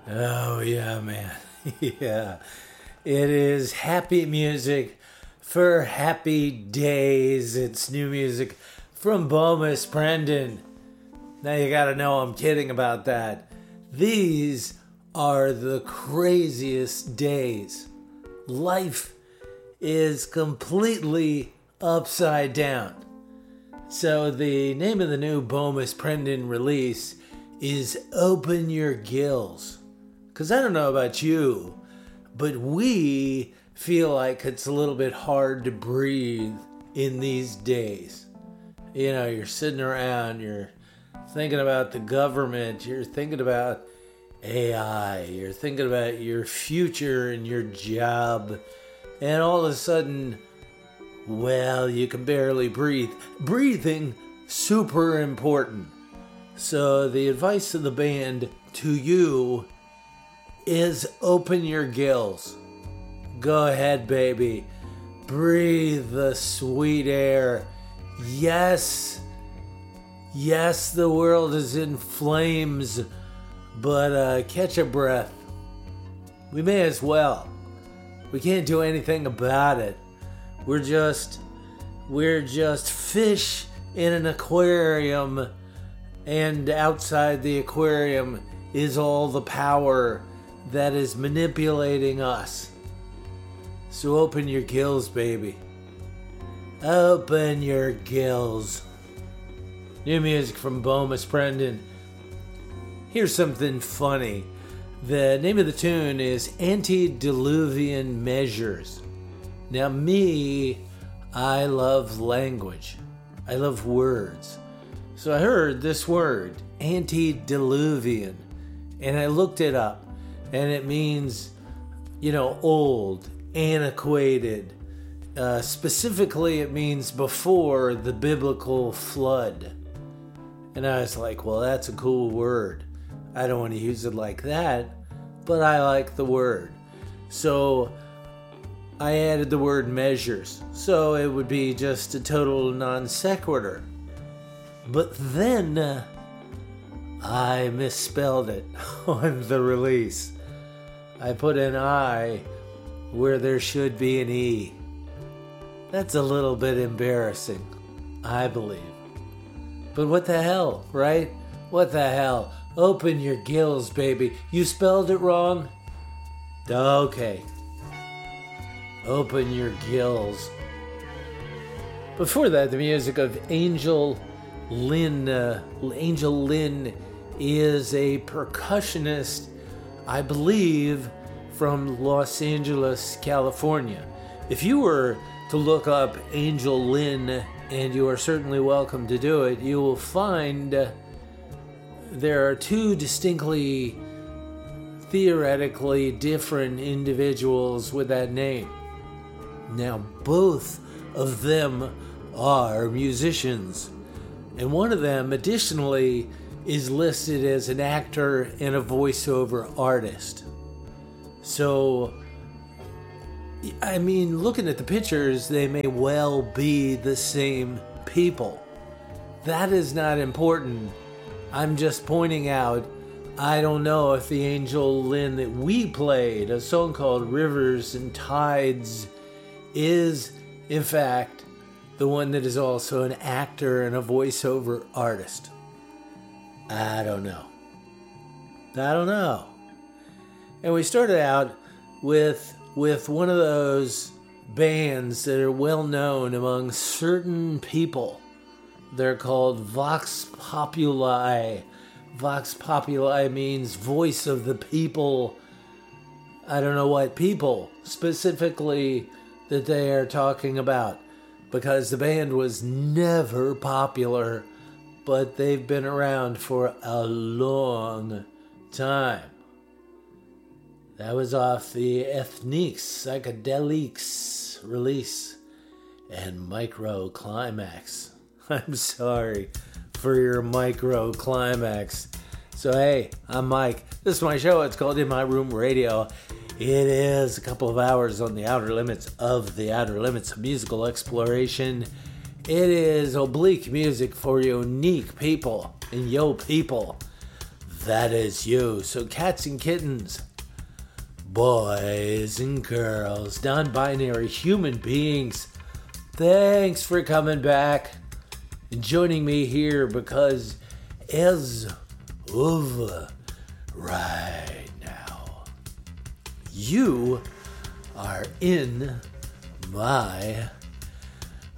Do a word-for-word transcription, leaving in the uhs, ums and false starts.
Oh, yeah, man. Yeah. It is happy music for happy days. It's new music from Bomis Prendin. Now you gotta know I'm kidding about that. These are the craziest days. Life is completely upside down. So the name of the new Bomis Prendin release is Open Your Gills. Because I don't know about you, but we feel like it's a little bit hard to breathe in these days. You know, you're sitting around, you're thinking about the government, you're thinking about A I, you're thinking about your future and your job, and all of a sudden, well, you can barely breathe. Breathing, super important. So the advice of the band to you is open your gills. Go ahead, baby. Breathe the sweet air. Yes, yes, the world is in flames, but uh, catch a breath. We may as well. We can't do anything about it. We're just, we're just fish in an aquarium, and outside the aquarium is all the power that is manipulating us. So open your gills, baby. Open your gills. New music from Bomis Prendin. Here's something funny. The name of the tune is Antediluvian Measures. Now me, I love language. I love words. So I heard this word, antediluvian, and I looked it up. And it means, you know, old, antiquated. Uh, specifically, it means before the biblical flood. And I was like, well, that's a cool word. I don't want to use it like that, but I like the word. So I added the word measures. So it would be just a total non sequitur. But then uh, I misspelled it on the release. I put an I where there should be an E. That's a little bit embarrassing, I believe. But what the hell, right? What the hell? Open your gills, baby. You spelled it wrong? Okay. Open your gills. Before that, the music of Angel Lynn. Uh, Angel Lynn is a percussionist, I believe, from Los Angeles, California. If you were to look up Angel Lynn, and you are certainly welcome to do it, you will find uh, there are two distinctly, theoretically different individuals with that name. Now, both of them are musicians, and one of them, additionally, is listed as an actor and a voiceover artist. So, I mean, looking at the pictures, they may well be the same people. That is not important. I'm just pointing out, I don't know if the Angel Lynn that we played, a song called Rivers and Tides, is, in fact, the one that is also an actor and a voiceover artist. I don't know. I don't know. And we started out with with one of those bands that are well known among certain people. They're called Vox Populi. Vox Populi means voice of the people. I don't know what people specifically that they are talking about, because the band was never popular, but they've been around for a long time. That was off the Ethniques Psychedelics release and Micro Climax. I'm sorry for your Micro Climax. So hey, I'm Mike. This is my show. It's called In My Room Radio. It is a couple of hours on the outer limits of the outer limits of musical exploration. It is oblique music for unique people and yo people. that is you. So cats and kittens, boys and girls, non-binary human beings, thanks for coming back and joining me here, because as of right now, you are in my